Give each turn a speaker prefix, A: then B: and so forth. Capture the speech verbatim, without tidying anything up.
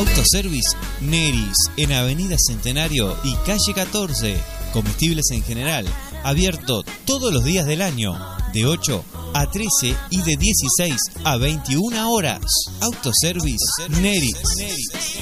A: Autoservice Neris, en Avenida Centenario y Calle catorce. Comestibles en general, abierto todos los días del año, de ocho a trece y de dieciséis a veintiuna horas. Autoservice Neris.